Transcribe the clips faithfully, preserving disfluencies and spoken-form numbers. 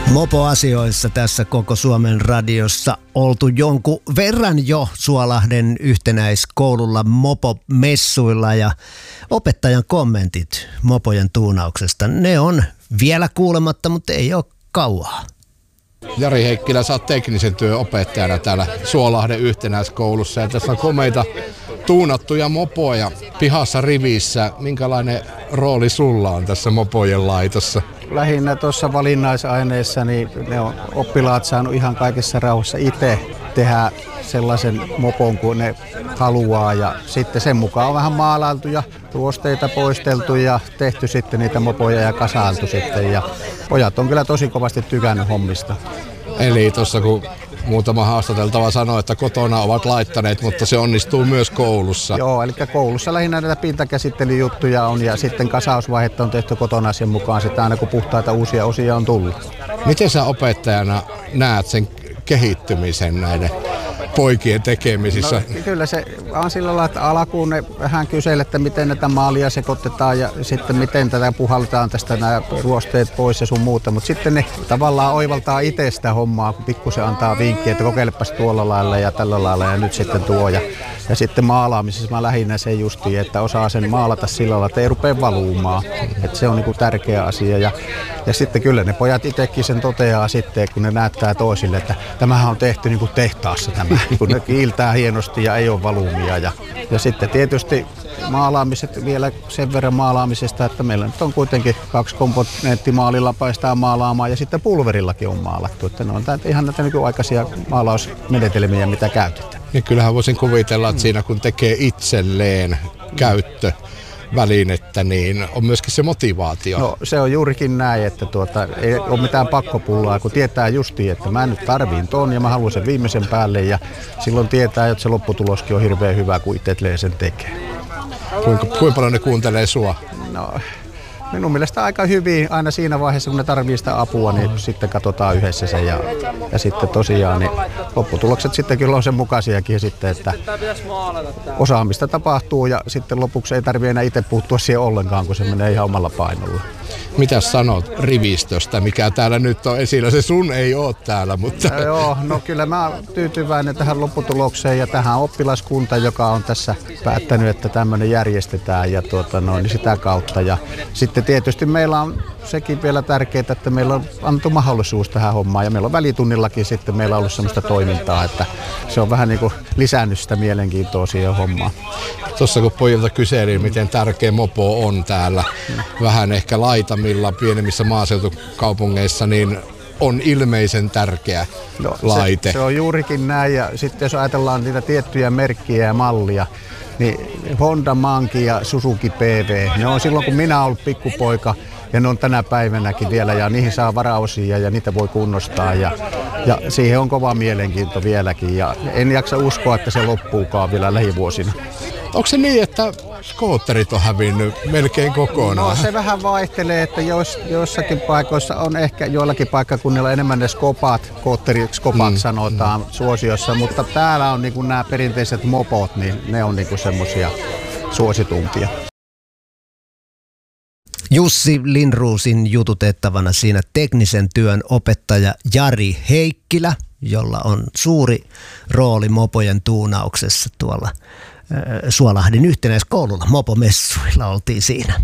Mopoasioissa tässä Koko Suomen radiossa oltu jonkun verran jo Suolahden yhtenäiskoululla mopomessuilla ja opettajan kommentit mopojen tuunauksesta, ne on vielä kuulematta, mutta ei ole kauaa. Jari Heikkilä, sä oot teknisen työn opettajana täällä Suolahden yhtenäiskoulussa ja tässä on komeita tuunattuja mopoja pihassa rivissä. Minkälainen rooli sulla on tässä mopojen laitossa? Lähinnä tuossa valinnaisaineessa niin ne on oppilaat saanut ihan kaikessa rauhassa itse tehdä sellaisen mopon kuin ne haluaa ja sitten sen mukaan on vähän maalailtu ja ruosteita poisteltu ja tehty sitten niitä mopoja ja kasailtu sitten ja pojat on kyllä tosi kovasti tykännyt hommista. Eli tuossa kun muutama haastateltava sanoi, että kotona ovat laittaneet, mutta se onnistuu myös koulussa. Joo, eli koulussa lähinnä näitä pintakäsittelyjuttuja on ja sitten kasausvaihetta on tehty kotona sen mukaan sitä aina kun puhtaita uusia osia on tullut. Miten sä opettajana näet sen kehittymisen näiden poikien tekemisissä? No, kyllä se on sillä lailla, että alkuun ne vähän kyselee, että miten näitä maalia sekoitetaan ja sitten miten tätä puhalletaan tästä nämä ruosteet pois ja sun muuta. Mutta sitten ne tavallaan oivaltaa itse sitä hommaa, kun pikkusen antaa vinkkiä, että kokeilepas tuolla lailla ja tällä lailla ja nyt sitten tuo. Ja, ja sitten maalaamisessa mä lähinnä sen justiin, että osaa sen maalata sillä lailla, että ei rupea valumaan. Että se on niinku tärkeä asia. Ja, ja sitten kyllä ne pojat itsekin sen toteaa sitten, kun ne näyttää toisille, että tämähän on tehty niinku tehtaassa tämä. Kun ne kiiltää hienosti ja ei ole valumia. Ja, ja sitten tietysti maalaamiset vielä sen verran maalaamisesta, että meillä nyt on kuitenkin kaksi komponenttimaalilla paistaa maalaamaan ja sitten pulverillakin on maalattu. Että ne on ihan näitä nykyaikaisia maalausmenetelmiä, mitä käytetään. Ja kyllähän voisin kuvitella, että siinä kun tekee itselleen käyttö, välinettä, niin on myöskin se motivaatio. No se on juurikin näin, että tuota, ei ole mitään pakkopullaa, kun tietää justiin, että mä nyt tarviin ton ja mä haluan sen viimeisen päälle ja silloin tietää, että se lopputuloskin on hirveän hyvä, kun itse sen tekee. Kuinka, kuinka paljon ne kuuntelee sua? No minun mielestä aika hyvin aina siinä vaiheessa, kun ne tarvitsee sitä apua, niin sitten katsotaan yhdessä se ja, ja sitten tosiaan niin lopputulokset sitten kyllä on sen mukaisiakin sitten, että osaamista tapahtuu ja sitten lopuksi ei tarvitse enää itse puuttua siihen ollenkaan, kun se menee ihan omalla painolla. Mitä sanot rivistöstä, mikä täällä nyt on esillä? Se sun ei ole täällä, mutta... No, joo, no kyllä mä oon tyytyväinen tähän lopputulokseen ja tähän oppilaskuntaan, joka on tässä päättänyt, että tämmöinen järjestetään ja tuota, no, niin sitä kautta. Ja sitten tietysti meillä on sekin vielä tärkeää, että meillä on annettu mahdollisuus tähän hommaan ja meillä on välitunnillakin sitten meillä on ollut semmoista toimintaa, että se on vähän niin kuin lisännyt sitä mielenkiintoa siihen hommaan. Tuossa kun pojilta kyselin, miten tärkeä mopo on täällä, vähän ehkä laitamilla, pienemmissä maaseutukaupungeissa, niin on ilmeisen tärkeä no, laite. Se, se on juurikin näin ja sitten jos ajatellaan niitä tiettyjä merkkiä ja mallia, niin Honda, Manki ja Suzuki P V, ne on silloin kun minä olen ollut pikkupoika ja ne on tänä päivänäkin vielä ja niihin saa varaosia ja niitä voi kunnostaa ja, ja siihen on kova mielenkiinto vieläkin ja en jaksa uskoa, että se loppuukaan vielä lähivuosina. Onko se niin, että skootterit on hävinnyt melkein kokonaan? No se vähän vaihtelee, että jos, joissakin paikoissa on ehkä joillakin paikkakunnilla enemmän ne skopat, skootteriskopat mm, sanotaan mm. suosiossa, mutta täällä on niin nämä perinteiset mopot, niin ne on niin semmoisia suositumpia. Jussi Lindruusin jututettavana siinä teknisen työn opettaja Jari Heikkilä, jolla on suuri rooli mopojen tuunauksessa tuolla Suolahden yhtenäiskoululla. Mopomessuilla oltiin siinä.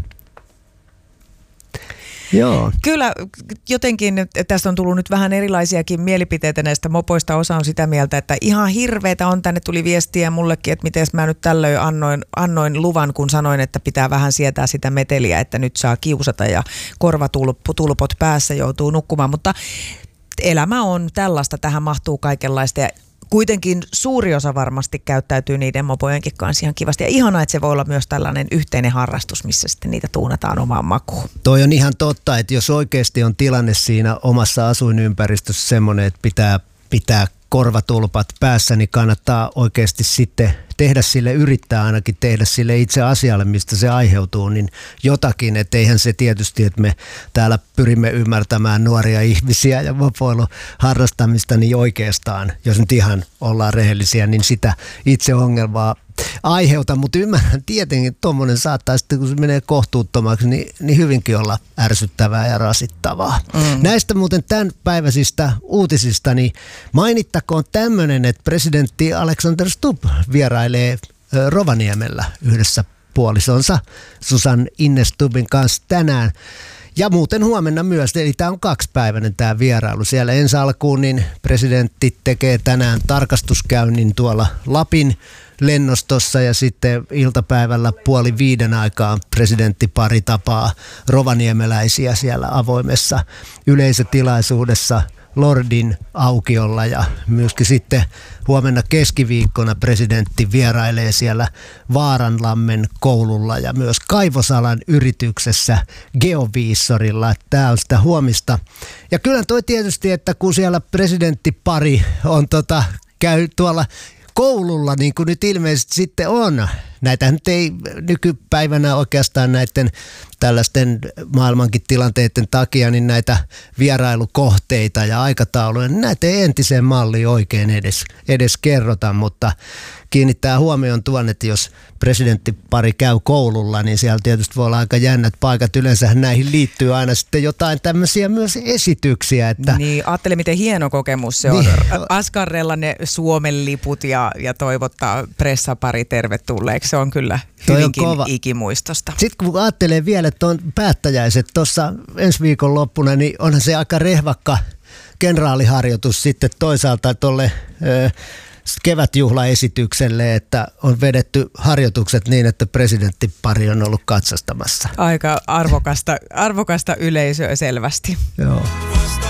Joo. Kyllä jotenkin tästä on tullut nyt vähän erilaisiakin mielipiteitä näistä mopoista. Osa on sitä mieltä, että ihan hirveetä on. Tänne tuli viestiä mullekin, että miten mä nyt tällöin annoin, annoin luvan, kun sanoin, että pitää vähän sietää sitä meteliä, että nyt saa kiusata ja korvatulpot päässä joutuu nukkumaan. Mutta elämä on tällaista, tähän mahtuu kaikenlaista ja kuitenkin suuri osa varmasti käyttäytyy niiden mopojenkin kanssa ihan kivasti. Ja ihanaa, että se voi olla myös tällainen yhteinen harrastus, missä sitten niitä tuunataan omaan makuun. Toi on ihan totta, että jos oikeasti on tilanne siinä omassa asuinympäristössä semmoinen, että pitää, pitää korvatulpat päässä, niin kannattaa oikeasti sitten tehdä sille, yrittää ainakin tehdä sille itse asialle, mistä se aiheutuu, niin jotakin, että eihän se tietysti, että me täällä pyrimme ymmärtämään nuoria ihmisiä ja mopoilun harrastamista, niin oikeastaan, jos nyt ihan ollaan rehellisiä, niin sitä itse ongelmaa aiheuta, mutta ymmärrän tietenkin, että tuommoinen saattaa sitten, kun se menee kohtuuttomaksi, niin, niin hyvinkin olla ärsyttävää ja rasittavaa. Mm. Näistä muuten tämän päiväisistä uutisista, niin mainittakoon tämmöinen, että presidentti Alexander Stubb vierailee Rovaniemellä yhdessä puolisonsa Susan Ines Stubbin kanssa tänään. Ja muuten huomenna myös, eli tämä on kaksipäiväinen tämä vierailu. Siellä ensi alkuun niin presidentti tekee tänään tarkastuskäynnin tuolla Lapin lennostossa ja sitten iltapäivällä puoli viiden aikaan presidenttipari tapaa rovaniemeläisiä siellä avoimessa yleisötilaisuudessa Lordin aukiolla ja myöskin sitten huomenna keskiviikkona presidentti vierailee siellä Vaaranlammen koululla ja myös kaivosalan yrityksessä Geoviissorilla. Tämä on sitä huomista. Ja kyllä toi tietysti, että kun siellä presidenttipari on tota, käy tuolla koululla, niin kuin nyt ilmeisesti sitten on. Näitä nyt ei nykypäivänä oikeastaan näiden tällaisten maailmankin tilanteiden takia, niin näitä vierailukohteita ja aikatauluja, niin näitä ei entiseen malliin oikein edes, edes kerrota, mutta kiinnittää huomioon tuon, että jos presidenttipari käy koululla, niin siellä tietysti voi olla aika jännät paikat. Yleensä näihin liittyy aina sitten jotain tämmöisiä myös esityksiä. Että niin, ajattele miten hieno kokemus se on. Niin. Askarrella ne Suomen liput ja, ja toivottaa pressapari tervetulleeksi. Se on kyllä hyvinkin on ikimuistosta. Sitten kun ajattelee vielä, että on päättäjäiset tuossa ensi viikon loppuna, niin onhan se aika rehvakka kenraaliharjoitus sitten toisaalta tuolle kevätjuhlaesitykselle, että on vedetty harjoitukset niin, että presidenttipari on ollut katsastamassa. Aika arvokasta, arvokasta yleisöä selvästi. Joo.